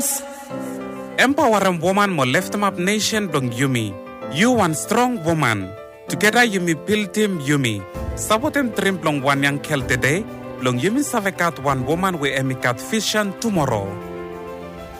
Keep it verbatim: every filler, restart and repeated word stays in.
News. Empowering woman mo lift them up nation dong Yumi. You one strong woman. Together Yumi build team Yumi. Sabotem trim long one young kel today. Long Yumi savekat one woman we emikat vision tomorrow.